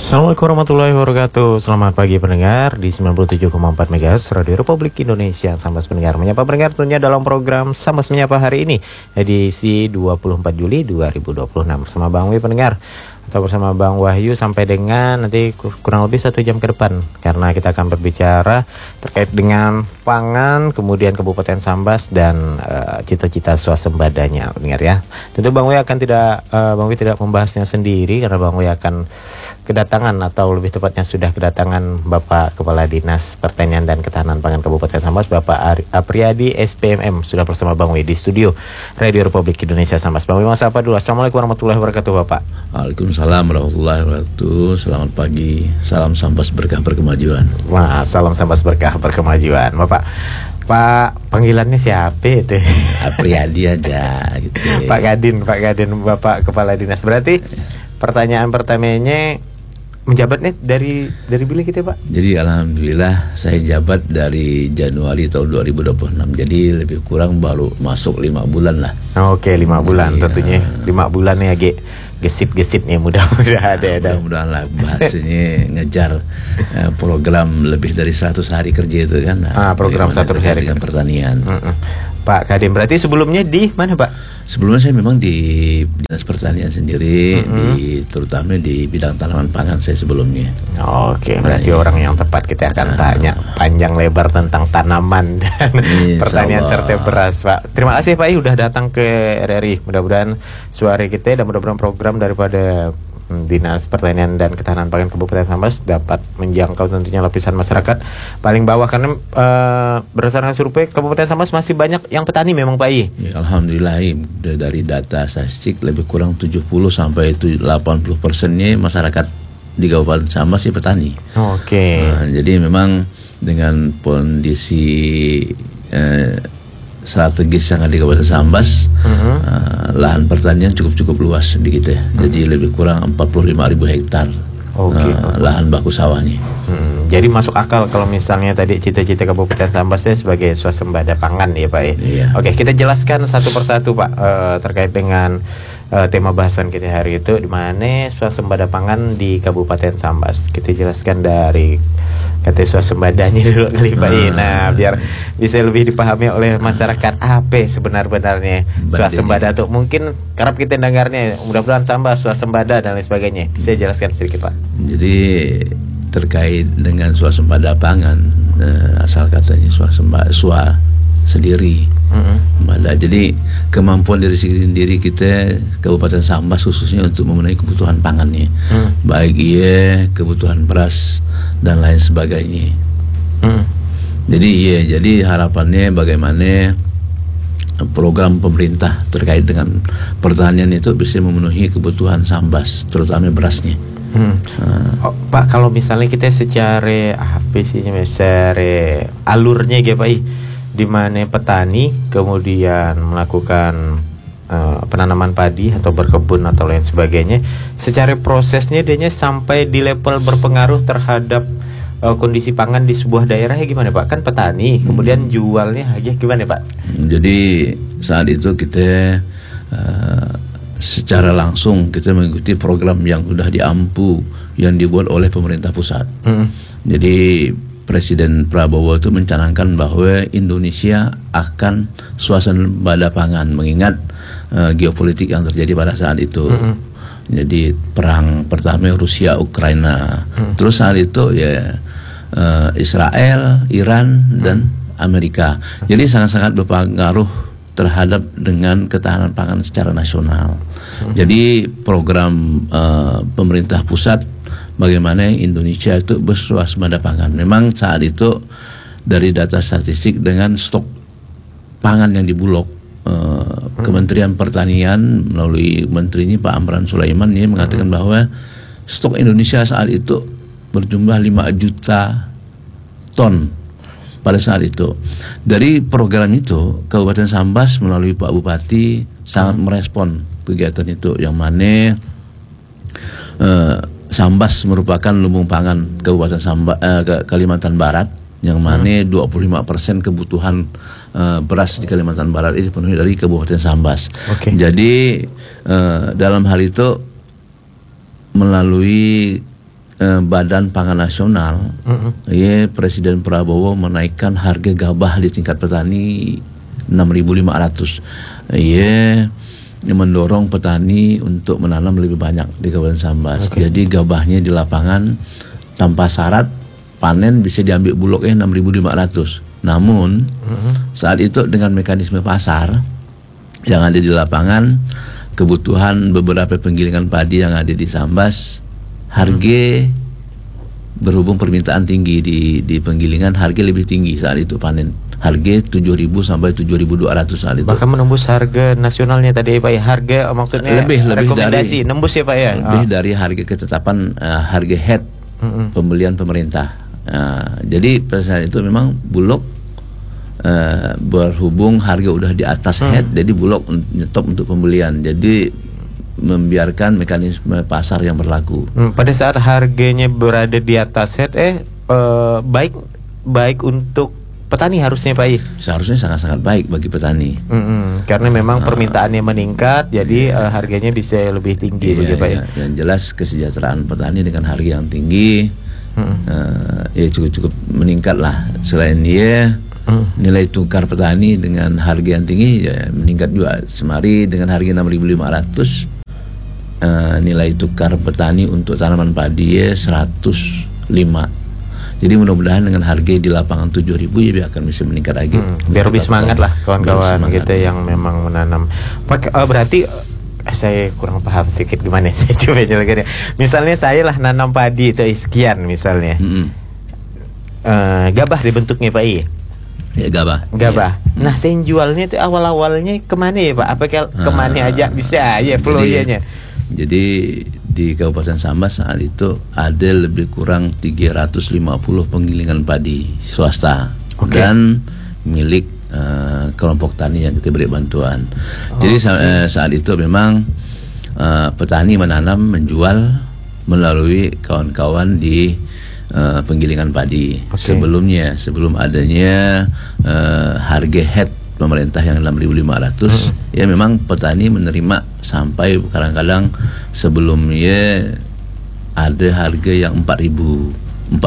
Assalamualaikum warahmatullahi wabarakatuh. Selamat pagi pendengar di 97,4 MHz Radio Republik Indonesia. Sambas pendengar menyapa pendengar tentunya dalam program Sambas Menyapa hari ini, edisi 24 Juli 2026 bersama Bang Wi pendengar, atau bersama Bang Wahyu sampai dengan nanti kurang lebih 1 jam ke depan, karena kita akan berbicara terkait dengan pangan, kemudian Kabupaten Sambas dan cita-cita swasembadanya pendengar ya. Tentu Bang Wi akan Bang Wi tidak membahasnya sendiri, karena Bang Wi akan kedatangan, atau lebih tepatnya sudah kedatangan Bapak Kepala Dinas Pertanian dan Ketahanan Pangan Kabupaten Sambas, Bapak Apriyadi SPMM, sudah bersama Bang Wi di studio Radio Republik Indonesia Sambas. Bang Wi, sapa dulu. Assalamualaikum warahmatullahi wabarakatuh Bapak. Waalaikumsalam warahmatullahi wabarakatuh. Selamat pagi. Salam Sambas berkah berkemajuan. Wah, salam Sambas berkah berkemajuan Bapak. Pak, panggilannya siapa itu? Apriyadi aja gitu. Pak Kadin, Bapak Kepala Dinas. Berarti pertanyaan pertamanya, menjabatnya dari bila kita Pak? Jadi alhamdulillah saya jabat dari Januari tahun 2026. Jadi lebih kurang baru masuk 5 bulan lah. Oke, 5 bulan tentunya. 5 bulan ya gesit-gesit nih, mudah-mudahan ada. Mudah-mudahan lah bahasanya ngejar program lebih dari 100 hari kerja itu kan. Program 100 hari dengan pertanian. Pak Kadin, berarti sebelumnya di mana Pak? Sebelumnya saya memang di Dinas Pertanian sendiri, terutama di bidang tanaman pangan saya sebelumnya. Oke, berarti orang yang tepat. Kita akan tanya panjang lebar tentang tanaman dan pertanian serta beras Pak. Terima kasih Pak udah datang ke RRI. Mudah-mudahan suara kita dan mudah-mudahan program daripada Dinas Pertanian dan Ketahanan Pangan Kabupaten Sambas dapat menjangkau tentunya lapisan masyarakat paling bawah, karena berdasarkan survei Kabupaten Sambas masih banyak yang petani memang Pak I. Ya, alhamdulillah dari data statistik lebih kurang 70 sampai 80%-nya masyarakat di Kabupaten Sambas sih petani. Oke. Jadi memang dengan kondisi strategis yang ada di Kabupaten Sambas, lahan pertanian cukup luas di kita. Jadi lebih kurang 45.000 hektar lahan baku sawahnya. Jadi masuk akal kalau misalnya tadi cita-cita Kabupaten Sambasnya sebagai swasembada pangan ya Pak ya. Iya. Oke, kita jelaskan satu persatu Pak terkait dengan tema bahasan kita hari itu, di mana swasembada pangan di Kabupaten Sambas. Kita jelaskan dari kata swasembadanya dulu kali Pak. Nah, biar bisa lebih dipahami oleh masyarakat apa sebenarnya swasembada tuh. Mungkin kerap kita dengarnya, mudah-mudahan Sambas swasembada dan lain sebagainya. Bisa jelaskan sedikit Pak? Jadi terkait dengan swasembada pangan, asal katanya sendiri. Jadi kemampuan dari sendiri kita Kabupaten Sambas khususnya untuk memenuhi kebutuhan pangannya, baik kebutuhan beras dan lain sebagainya. Jadi harapannya bagaimana program pemerintah terkait dengan pertanian itu bisa memenuhi kebutuhan Sambas, terutama berasnya. Pak, kalau misalnya kita secara alurnya gitu Pak, di mana petani kemudian melakukan penanaman padi atau berkebun atau lain sebagainya, secara prosesnya dia sampai di level berpengaruh terhadap kondisi pangan di sebuah daerah ya gimana Pak? Kan petani, kemudian jualnya aja gimana Pak? Jadi saat itu kita secara langsung kita mengikuti program yang sudah yang dibuat oleh pemerintah pusat. Jadi Presiden Prabowo itu mencanangkan bahwa Indonesia akan swasembada pangan, mengingat geopolitik yang terjadi pada saat itu. Jadi perang pertama Rusia Ukraina, terus saat itu Israel, Iran dan Amerika. Jadi sangat-sangat berpengaruh terhadap dengan ketahanan pangan secara nasional. Jadi program pemerintah pusat bagaimana Indonesia itu berswasembada pangan. Memang saat itu dari data statistik dengan stok pangan yang di Bulog, Kementerian Pertanian melalui menterinya Pak Amran Sulaiman ini mengatakan bahwa stok Indonesia saat itu berjumlah 5 juta ton pada saat itu. Dari program itu Kabupaten Sambas melalui Pak Bupati sangat merespon kegiatan itu, yang mana Sambas merupakan lumbung pangan Kabupaten Kalimantan Barat, yang mana 25% kebutuhan beras di Kalimantan Barat ini dipenuhi dari Kabupaten Sambas. Jadi dalam hal itu melalui Badan Pangan Nasional, Presiden Prabowo menaikkan harga gabah di tingkat petani 6.500. Mendorong petani untuk menanam lebih banyak di Kabupaten Sambas. Jadi gabahnya di lapangan tanpa syarat panen bisa diambil bulognya 6.500. Namun saat itu dengan mekanisme pasar yang ada di lapangan, kebutuhan beberapa penggilingan padi yang ada di Sambas, harga berhubung permintaan tinggi di penggilingan, harga lebih tinggi saat itu panen. Harga 7.000 sampai 7.200 saat itu. Bahkan menembus harga nasionalnya tadi Pak ya. Harga maksudnya lebih rekomendasi dari, nembus ya Pak ya. Lebih dari harga ketetapan harga head pembelian pemerintah. Jadi pada saat itu memang Bulog berhubung harga udah di atas head, jadi Bulog nyetop untuk pembelian. Jadi membiarkan mekanisme pasar yang berlaku. Pada saat harganya berada di atas head, baik untuk petani harusnya Pak. Seharusnya sangat-sangat baik bagi petani. Karena memang permintaannya meningkat, jadi harganya bisa lebih tinggi begitu Pak ya. Yang jelas kesejahteraan petani dengan harga yang tinggi cukup meningkat lah. Selain nilai tukar petani dengan harga yang tinggi meningkat juga. Semari dengan harga 6.500 nilai tukar petani untuk tanaman padi 105. Jadi mudah-mudahan dengan harga di lapangan 7.000 ya akan bisa meningkat lagi. Biar lebih semangat lah kawan-kawan kita yang memang menanam. Berarti saya kurang paham sedikit gimana saya coba jelaskan. Misalnya saya lah nanam padi itu sekian misalnya. Gabah dibentuknya Pak I. Ya gabah. Nah saya jualnya itu awal-awalnya kemana ya Pak? Apa kemana aja bisa ya flow-nya? Jadi di Kabupaten Sambas saat itu ada lebih kurang 350 penggilingan padi swasta dan milik kelompok tani yang kita beri bantuan. Jadi saat itu memang petani menanam, menjual melalui kawan-kawan di penggilingan padi. Sebelum adanya harga head pemerintah yang 6.500, ya memang petani menerima sampai kadang-kadang sebelumnya ada harga yang 4.500,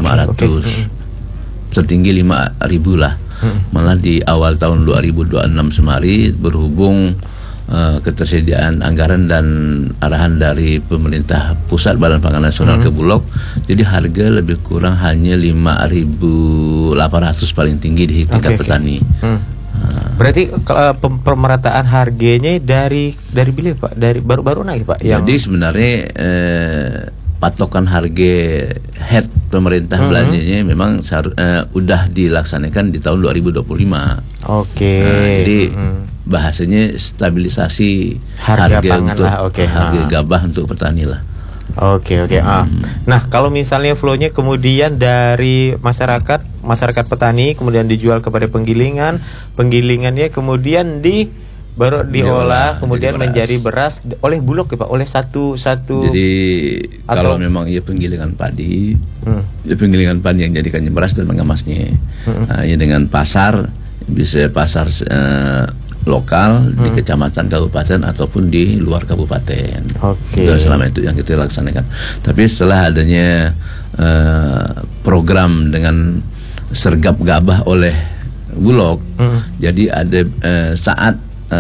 tertinggi 5.000 lah. Malah di awal tahun 2026 semari berhubung ketersediaan anggaran dan arahan dari pemerintah pusat Badan Pangan Nasional ke Bulog, jadi harga lebih kurang hanya 5.800 paling tinggi di tingkat petani. Berarti pemerataan harganya dari bila Pak? Dari baru-baru naik Pak? Jadi sebenarnya patokan harga head pemerintah belanjanya memang udah dilaksanakan di tahun 2025. Jadi bahasanya stabilisasi harga untuk harga gabah untuk petani lah. Nah kalau misalnya flow-nya kemudian dari masyarakat petani kemudian dijual kepada penggilingannya kemudian baru diolah kemudian menjadi beras oleh Bulog ya Pak, oleh satu. Jadi kalau memang penggilingan padi, penggilingan padi yang jadikannya beras dan mengemasnya, dengan pasar bisa pasar lokal di kecamatan, kabupaten ataupun di luar kabupaten. Selama itu yang kita laksanakan. Tapi setelah adanya program dengan sergap gabah oleh Bulog, jadi ada saat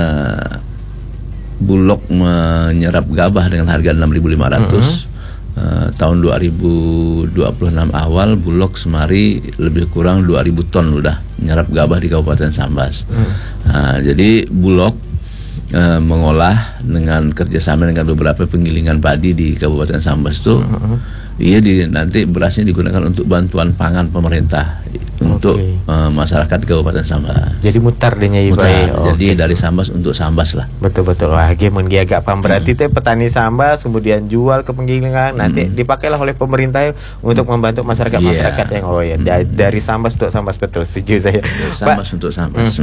Bulog menyerap gabah dengan harga 6.500 tahun 2026 awal Bulog semari lebih kurang 2.000 ton udah menyerap gabah di Kabupaten Sambas. Jadi Bulog mengolah dengan kerjasama dengan beberapa penggilingan padi di Kabupaten Sambas itu, nanti berasnya digunakan untuk bantuan pangan pemerintah untuk masyarakat Kabupaten Sambas. Jadi mutar dehnya Jadi dari Sambas untuk Sambas lah. Betul. Wah, agak paham. Berarti petani Sambas kemudian jual ke penggilingan, nanti dipakailah oleh pemerintah untuk membantu masyarakat yang dari Sambas untuk Sambas, betul, setuju saya. Dari Sambas untuk Sambas.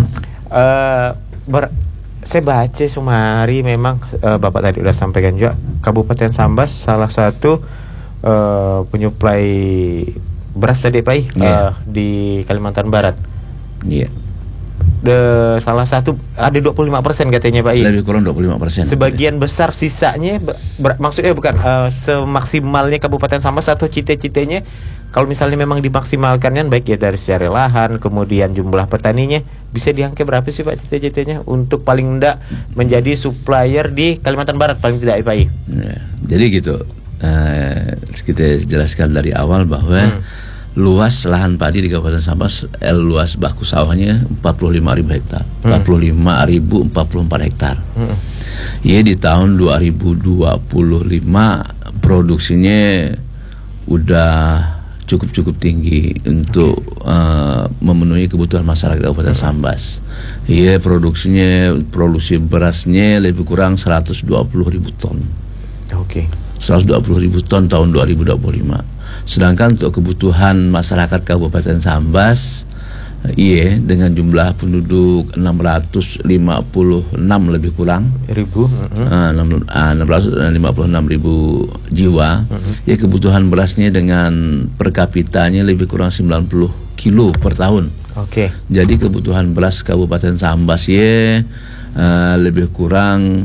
Saya baca sumari memang Bapak tadi udah sampaikan juga Kabupaten Sambas salah satu penyuplai beras tadi Pak di Kalimantan Barat. salah satu ada 25% katanya Pak I. Lebih kurang 25%. Sebagian besar sisanya maksudnya bukan semaksimalnya Kabupaten Sambas atau cita-citanya kalau misalnya memang dimaksimalkan kan baik ya dari secara lahan kemudian jumlah petaninya bisa diangkat berapa sih Pak cita-citanya untuk paling enggak menjadi supplier di Kalimantan Barat paling tidak Pak I. Ya, jadi gitu. Kita jelaskan dari awal bahwa luas lahan padi di Kabupaten Sambas, luas baku sawahnya 45.000 hektar, 45.044 hektar. Ya di tahun 2025 produksinya udah cukup tinggi untuk memenuhi kebutuhan masyarakat Kabupaten Sambas. Ya produksi berasnya lebih kurang 120.000 ton. Oke. 120.000 ton tahun 2025. Sedangkan untuk kebutuhan masyarakat Kabupaten Sambas, dengan jumlah penduduk 656 lebih kurang, 656.000 jiwa, ya kebutuhan berasnya dengan per kapitanya lebih kurang 90 kilo per tahun. Oke. Jadi kebutuhan beras Kabupaten Sambas lebih kurang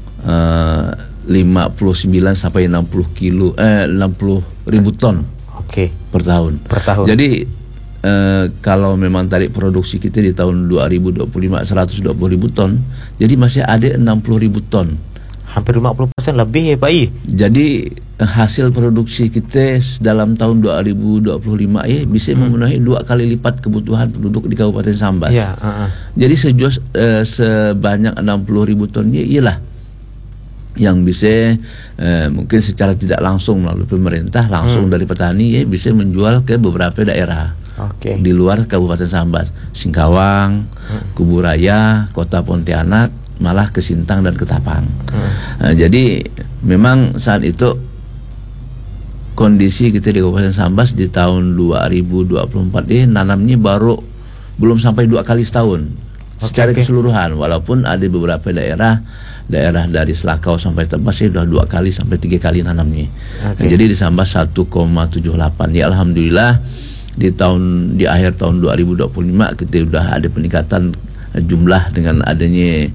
59 sampai 60 ribu ton per tahun. Jadi kalau memang tadi produksi kita di tahun 2025 120 ribu ton, jadi masih ada 60 ribu ton. Hampir 50% lebih ya Pak I. Jadi hasil produksi kita dalam tahun 2025 bisa memenuhi 2 kali lipat kebutuhan penduduk di Kabupaten Sambas. Ya, Jadi sebanyak 60 ribu ton ialah yang bisa mungkin secara tidak langsung melalui pemerintah langsung dari petani bisa menjual ke beberapa daerah di luar Kabupaten Sambas, Singkawang, Kuburaya, Kota Pontianak, malah ke Sintang dan ke Tapang. Jadi memang saat itu kondisi kita di Kabupaten Sambas di tahun 2024 nanamnya baru belum sampai 2 kali setahun secara keseluruhan, walaupun ada beberapa daerah dari Selakau sampai Tebas sudah 2 kali sampai 3 kali nanamnya. Jadi di Sambas 1,78. Ya alhamdulillah di akhir tahun 2025 kita sudah ada peningkatan jumlah dengan adanya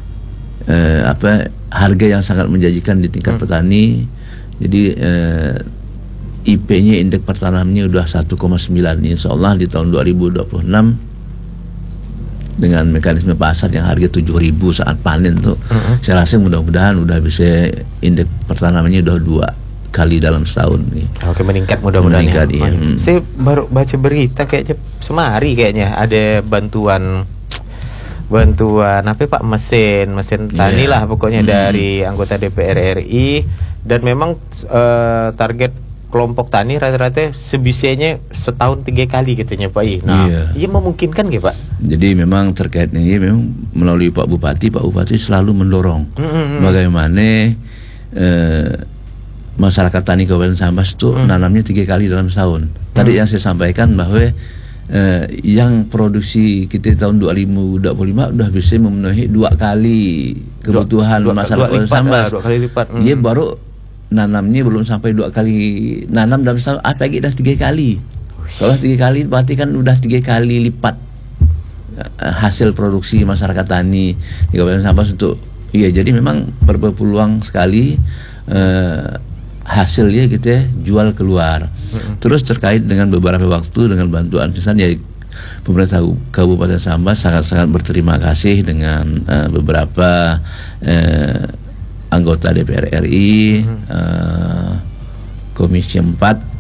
harga yang sangat menjanjikan di tingkat petani. Jadi IP-nya indeks pertanamannya sudah 1,9. Insyaallah di tahun 2026 dengan mekanisme pasar yang harga 7.000 saat panen tuh, saya rasa mudah-mudahan udah bisa indeks pertanamannya udah 2 kali dalam setahun nih. Oke, meningkat mudah-mudahan ya. Ya. Saya baru baca berita kayaknya semari kayaknya ada bantuan apa Pak mesin tani lah pokoknya dari anggota DPR RI, dan memang target kelompok tani rata-rata sebisanya setahun 3 kali katanya Pak I. Nah, iya memungkinkan nggak Pak? Jadi memang terkait ini memang melalui Pak Bupati selalu mendorong bagaimana masyarakat tani Kabupaten Sambas itu nanamnya 3 kali dalam setahun. Tadi yang saya sampaikan bahwa yang produksi kita tahun 2025 udah bisa memenuhi 2 kali kebutuhan masyarakat Sambas. 2 kali lipat. Dia baru nanamnya belum sampai 2 kali nanam dalam setahun, lagi dah 3 kali. Kalau 3 kali berarti kan udah 3 kali lipat hasil produksi masyarakat tani di Kabupaten Sambas untuk jadi memang berpeluang sekali hasilnya kita jual keluar. Terus terkait dengan beberapa waktu dengan bantuan misalnya pemerintah Kabupaten Sambas sangat-sangat berterima kasih dengan beberapa anggota DPR RI, Komisi 4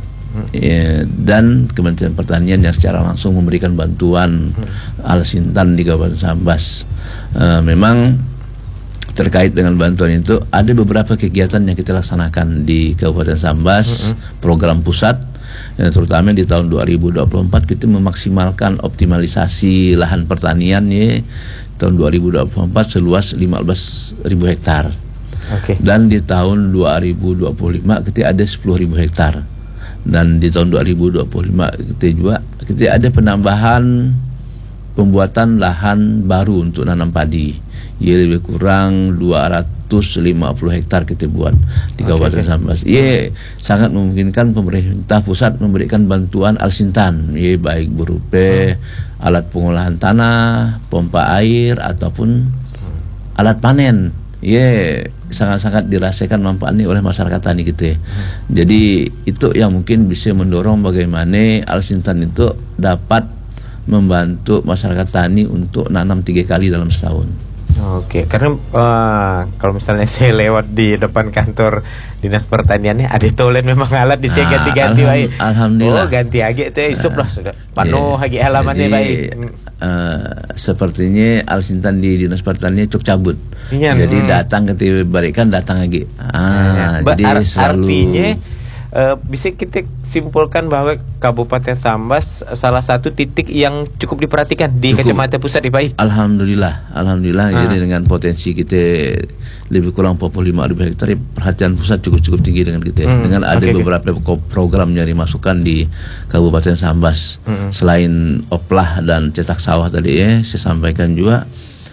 dan Kementerian Pertanian yang secara langsung memberikan bantuan Al-Sintan di Kabupaten Sambas. Memang terkait dengan bantuan itu ada beberapa kegiatan yang kita laksanakan di Kabupaten Sambas, program pusat, terutama di tahun 2024 kita memaksimalkan optimalisasi lahan pertanian tahun 2024 seluas 15.000 hektar. Dan di tahun 2025 kita ada 10.000 hektar. Dan di tahun 2025 kita ada penambahan pembuatan lahan baru untuk nanam padi. Ya lebih kurang 200 150 hektar kita buat di Kabupaten Sambas. Sangat memungkinkan pemerintah pusat memberikan bantuan Alsintan, baik berupa alat pengolahan tanah, pompa air ataupun alat panen. Sangat-sangat dirasakan manfaatnya oleh masyarakat tani kita. Jadi itu yang mungkin bisa mendorong bagaimana Alsintan itu dapat membantu masyarakat tani untuk nanam 3 kali dalam setahun. Oke, karena kalau misalnya saya lewat di depan kantor dinas pertaniannya ada tolen memang alat di saya ganti-ganti baik. Alhamdulillah. Ganti aja teh isup lah sudah. Penuh lagi halamannya baik. Sepertinya Alsintan di dinas pertanian cuk cabut. Jadi datang ketika barikan datang lagi. Jadi selalu artinya bisa kita simpulkan bahwa Kabupaten Sambas salah satu titik yang cukup diperhatikan di Kecamatan Pusat di Pai. Alhamdulillah. Jadi dengan potensi kita lebih kurang 45.000 hektar, perhatian pusat cukup tinggi dengan kita. Dengan ada beberapa program yang dimasukkan di Kabupaten Sambas. Selain oplah dan cetak sawah tadi saya sampaikan juga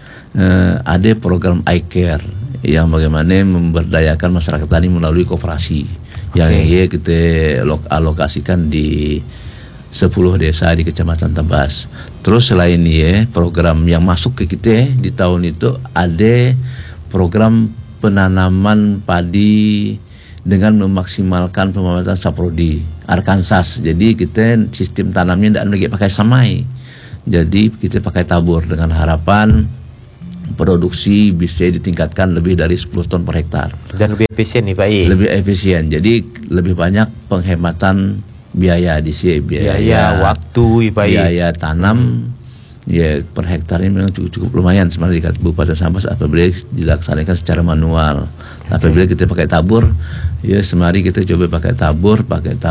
ada program iCare yang bagaimana memberdayakan masyarakat tani melalui koperasi. Yang kita alokasikan di 10 desa di Kecamatan Tebas. Terus selain program yang masuk ke kita di tahun itu ada program penanaman padi dengan memaksimalkan pemanfaatan saprodi Arkansas. Jadi kita sistem tanamnya tidak lagi pakai samai. Jadi kita pakai tabur dengan harapan produksi bisa ditingkatkan lebih dari 10 ton per hektar. Dan lebih efisien nih Pak I. Lebih efisien. Jadi lebih banyak penghematan biaya di sini. Biaya waktu Pak I. Biaya tanam per hektarnya memang cukup lumayan sebenarnya di Kabupaten Sambas apabila dilaksanakan secara manual. Apabila kita pakai tabur, semari kita coba pakai tabur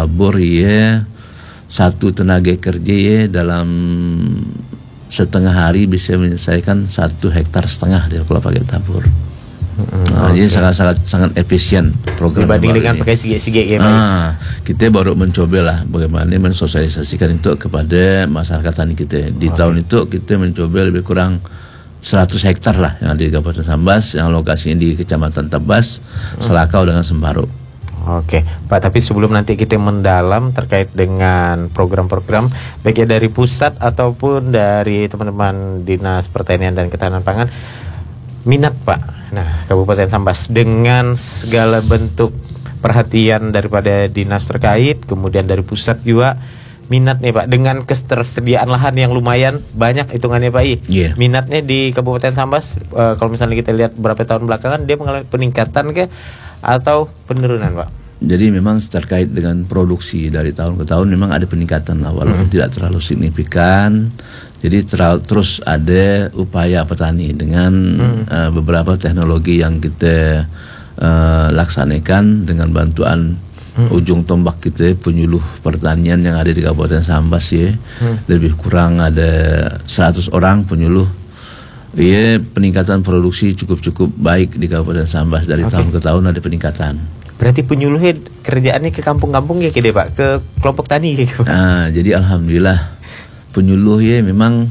satu tenaga kerja dalam setengah hari bisa menyelesaikan 1,5 hektar kalau pakai tabur. Jadi sangat efisien program dibanding dengan pakai sige-sige ya Pak. Kita baru mencoba lah bagaimana mensosialisasikan itu kepada masyarakat tani kita. Di tahun itu kita mencoba lebih kurang 100 hektar lah yang ada di Kabupaten Sambas, yang lokasinya di Kecamatan Tebas, Selakau dengan Sembaru. Oke, Pak, tapi sebelum nanti kita mendalam terkait dengan program-program baik dari pusat ataupun dari teman-teman Dinas Pertanian dan Ketahanan Pangan, minat Pak, Kabupaten Sambas dengan segala bentuk perhatian daripada dinas terkait, kemudian dari pusat juga minat nih Pak, dengan ketersediaan lahan yang lumayan banyak hitungannya Pak I. Minatnya di Kabupaten Sambas, kalau misalnya kita lihat beberapa tahun belakangan dia mengalami peningkatan atau penurunan Pak? Jadi memang terkait dengan produksi dari tahun ke tahun memang ada peningkatan lah, walaupun tidak terlalu signifikan. Jadi terus ada upaya petani dengan beberapa teknologi yang kita laksanakan dengan bantuan ujung tombak kita, penyuluh pertanian yang ada di Kabupaten Sambas lebih kurang ada 100 orang penyuluh. Peningkatan produksi cukup baik di Kabupaten Sambas dari tahun ke tahun ada peningkatan. Berarti penyuluhnya kerjaannya ke kampung-kampung ya Pak, ke kelompok tani gitu. Jadi alhamdulillah penyuluh memang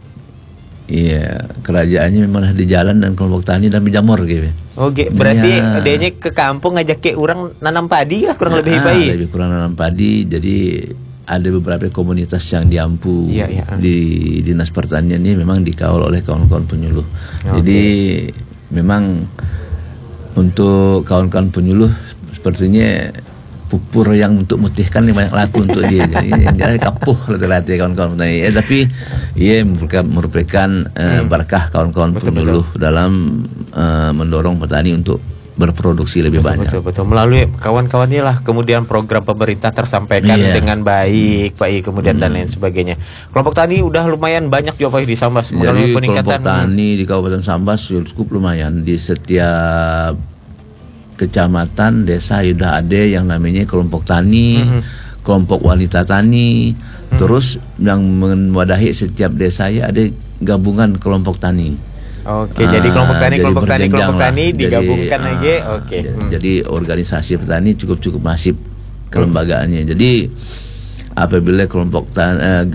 kerajaannya memang di jalan dan kelompok tani dan menjamur gitu. Berarti adanya ke kampung ngajak ke orang nanam padi lah kurang lebih Pak. Lebih kurang nanam padi. Jadi ada beberapa komunitas yang diampu di Dinas Pertanian ini memang dikawal oleh kawan-kawan penyuluh. Jadi memang untuk kawan-kawan penyuluh sepertinya pupur yang untuk mutihkan ini banyak laku untuk dia. Jadi kapuh latih kawan-kawan petani. Tapi merupakan berkah kawan-kawan penyuluh dalam mendorong petani untuk berproduksi lebih banyak. Betul. Melalui kawan-kawannya lah kemudian program pemerintah tersampaikan dengan baik Pak I, kemudian dan lain sebagainya. Kelompok tani udah lumayan banyak juga Pak I di Sambas mengalami peningkatan. Kelompok tani di Kabupaten Sambas cukup lumayan. Di setiap kecamatan, desa sudah ada yang namanya kelompok tani, kelompok wanita tani. Terus yang mewadahi setiap desa ada gabungan kelompok tani. Jadi kelompok tani digabungkan lagi. Jadi organisasi petani cukup masif kelembagaannya. Jadi apabila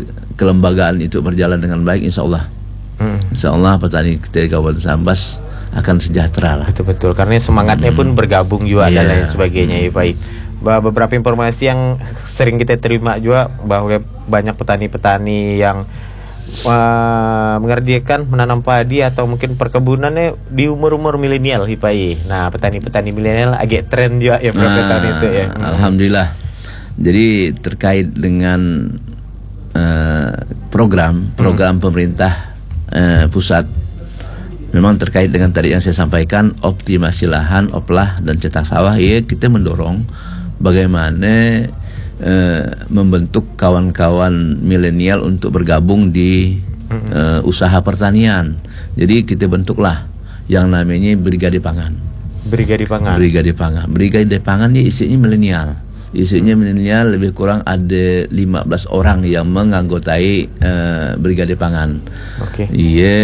kelembagaan itu berjalan dengan baik, insya Allah petani kita di Kabupaten Sambas akan sejahtera lah. Betul-betul, karena semangatnya pun bergabung juga dan lain sebagainya ya Pak. Beberapa informasi yang sering kita terima juga bahwa banyak petani-petani yang mengerjakan menanam padi atau mungkin perkebunannya di umur-umur milenial Hipai. Nah, petani-petani milenial agak tren juga ya tahun itu ya. Alhamdulillah. Jadi terkait dengan program pemerintah pusat, memang terkait dengan tadi yang saya sampaikan, optimasi lahan, oplah dan cetak sawah, ya kita mendorong bagaimana membentuk kawan-kawan milenial untuk bergabung di usaha pertanian. Jadi kita bentuklah yang namanya Brigade Pangan. Brigade Pangan ya isinya milenial. Isinya milenial, lebih kurang ada 15 orang yang menganggotai Brigade Pangan. Iya,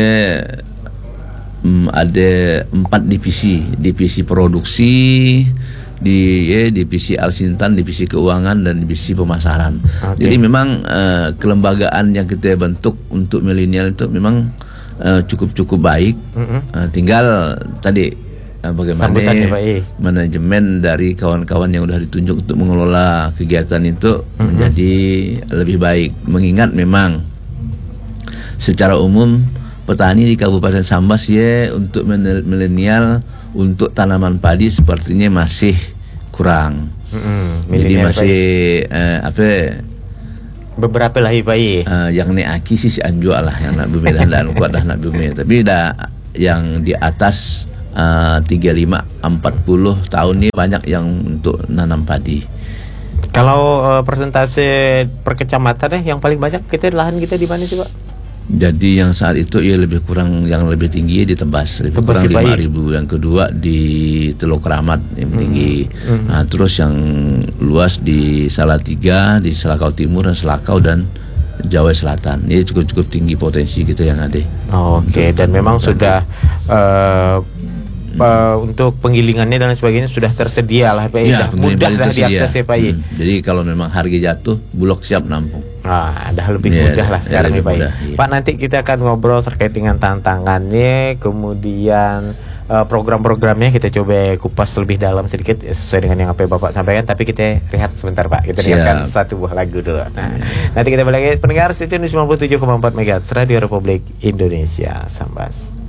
ada 4 divisi produksi, divisi Alsintan, divisi keuangan dan divisi pemasaran. Jadi memang kelembagaan yang kita bentuk untuk milenial itu memang cukup baik. Tinggal tadi bagaimana manajemen dari kawan-kawan yang sudah ditunjuk untuk mengelola kegiatan itu menjadi lebih baik. Mengingat memang secara umum petani di Kabupaten Sambas ya untuk milenial untuk tanaman padi sepertinya masih kurang. Jadi masih beberapa lah yang neaki sih anjua lah yang nak bumi dan kuat dah nak bumi, tapi dah yang di atas 35-40 tahun ini banyak yang untuk nanam padi. Kalau persentase per kecamatan yang paling banyak lahan kita di mana sih Pak? Jadi yang saat itu ya lebih kurang, yang lebih tinggi di Tebas, lebih kurang 5.000. Yang kedua di Teluk Kramat yang tinggi. Nah, terus yang luas di Salatiga, di Selakau Timur dan Selakau dan Jawa Selatan. Ini cukup tinggi potensi kita yang ada. Dan memang sudah untuk penggilingannya dan sebagainya sudah tersedia lah Pak. Ya, mudah dah diakses ya Pak. Jadi kalau memang harga jatuh, Bulog siap nampung. Dah lebih mudah lah sekarang nih Pak. Pak, nanti kita akan ngobrol terkait dengan tantangannya, kemudian program-programnya kita coba kupas lebih dalam sedikit sesuai dengan yang apa Bapak sampaikan. Tapi kita rehat sebentar Pak, kita dengarkan satu buah lagu dulu. Nah, nanti kita balik pendengar stasiun 97,4 MHz Radio Republik Indonesia Sambas.